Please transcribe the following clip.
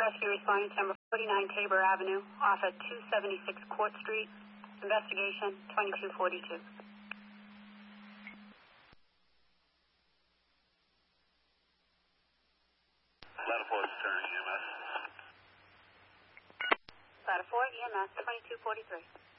rescue responding to number 49 Tabor Avenue, off at 276 Court Street. Investigation 2242. Ladder 4 is turning EMS. Ladder 4 EMS 2243.